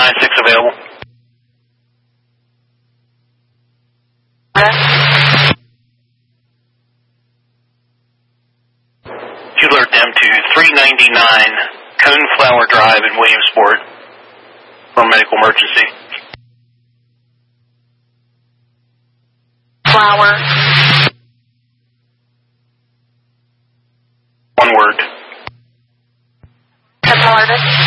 9-6 available. You alert them to 399 Coneflower Drive in Williamsport for a medical emergency. Flower. One word. Alerted.